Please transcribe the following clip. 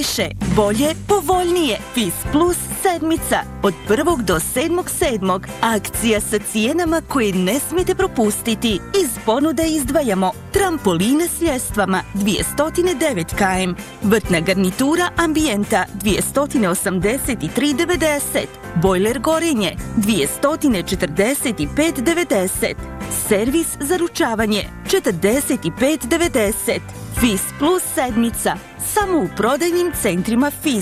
Više, bolje, povoljnije. FIS Plus sedmica. Od 1. do 7.7. Akcija sa cijenama koje ne smijete propustiti. Iz ponude izdvajamo trampoline s ljestvama 209 km. Vrtna garnitura ambijenta 283,90. Bojler gorenje 245,90. Servis za ručavanje 45,90. FIS Plus sedmica. Samo u prodajnim centrima FIS.